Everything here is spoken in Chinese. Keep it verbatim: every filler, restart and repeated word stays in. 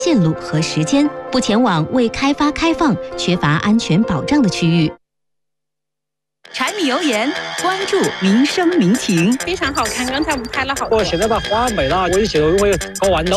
线路和时间，不前往未开发开放、缺乏安全保障的区域。 柴米油盐，关注民生民情。 非常好看，刚才我们拍了好多。我现在把花没了，我以前会搞豌豆。